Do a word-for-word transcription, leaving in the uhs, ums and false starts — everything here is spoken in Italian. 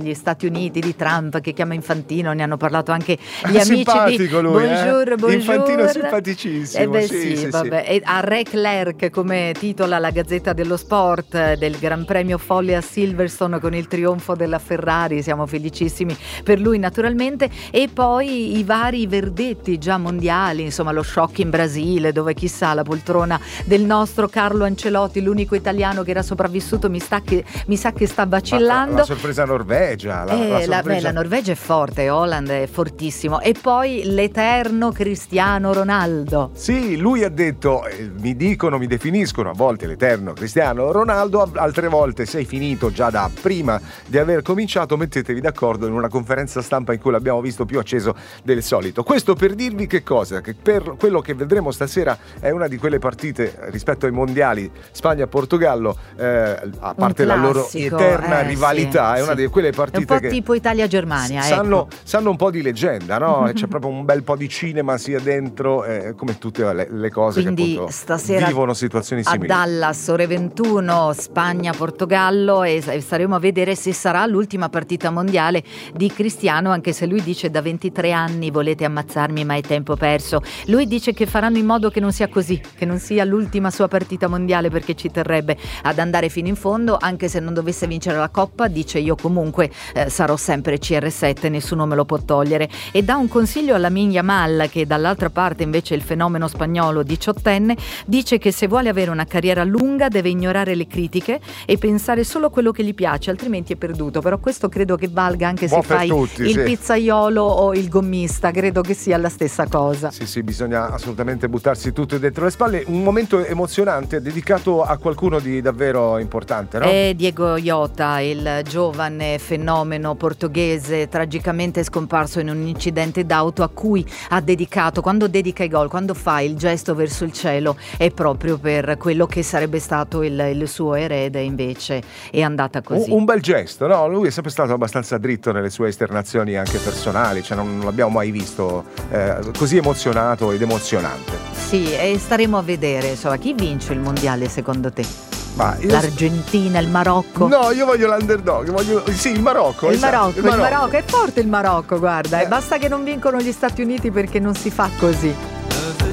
degli Stati Uniti, di Trump che chiama Infantino, ne hanno parlato anche gli ah, amici di lui, Bonjour, eh? Bonjour. Infantino simpaticissimo. Eh beh, sì, sì, sì, vabbè. sì. E a Leclerc, come titola la Gazzetta dello Sport, del Gran Premio folle a Silverstone con il trionfo della Ferrari, siamo felicissimi per lui naturalmente, e poi i vari verdetti già mondiali, insomma lo shock in Brasile dove chissà la poltrona del nostro Carlo Ancelotti, l'unico italiano che era sopravvissuto, mi, sta che, mi sa che sta vacillando. Ma la sorpresa Norvegia la, eh, la, sorpresa... la, beh, la Norvegia è forte, Holland è fortissimo, e poi l'eterno Cristiano Ronaldo. Sì, lui ha detto, eh, mi dicono, mi definiscono a volte l'eterno Cristiano Ronaldo, altre volte sei finito già da prima di aver cominciato, mettetevi d'accordo in una conferenza stampa in cui l'abbiamo visto più acceso del solito. Questo per dirvi che cosa? Che per quello che vedremo stasera è una di quelle partite rispetto ai mondiali Spagna-Portogallo, eh, a parte la loro eterna eh, rivalità, sì, è una sì. di quelle partite è un po' che tipo Italia-Germania, sanno, ecco. sanno un po' di leggenda, no? C'è proprio un bel po' di cinema sia dentro, eh, come tutte le, le cose. Quindi che appunto stasera vivono situazioni simili. A Dallas, ore ventuno, Spagna-Portogallo, e staremo a vedere se sarà l'ultima partita mondiale di Cristiano, anche se lui dice da ventitré anni volete ammazzarmi ma è tempo perso. Lui dice che faranno in modo che non sia così, che non sia l'ultima sua partita mondiale, perché ci terrebbe ad andare fino in fondo, anche se non dovesse vincere la Coppa, dice io comunque eh, sarò sempre C R sette, nessuno me lo può togliere, e dà un consiglio alla Lamine Yamal, che dall'altra parte invece è il fenomeno spagnolo diciottenne, dice che se vuole avere una carriera lunga deve ignorare le critiche e pensare solo a quello che gli piace, altrimenti è perduto. Però questo credo che valga anche se fai tutti, il sì. pizzaiolo o il gommista, credo che sia la stessa cosa. Sì, sì, bisogna assolutamente buttarsi tutto dentro le spalle. Un momento emozionante dedicato a qualcuno di davvero importante, no? È Diego Jota, il giovane fenomeno portoghese tragicamente scomparso in un incidente d'auto, a cui ha dedicato, quando dedica i gol, quando fa il gesto verso il cielo, è proprio per quello che sarebbe stato il, il suo erede, invece è andata così. Un, un bel gesto, no? Lui è sempre stato abbastanza dritto nelle sue esternazioni anche personali, cioè non, non l'abbiamo mai visto eh, così emozionato ed emozionante. Sì, e staremo a vedere, insomma, chi vince il mondiale secondo te? Ma io... L'Argentina, il Marocco? No, io voglio l'underdog, voglio... sì, il Marocco. Il, esatto, Marocco, il Marocco, il Marocco, è forte il Marocco, guarda, eh. e basta che non vincono gli Stati Uniti, perché non si fa così.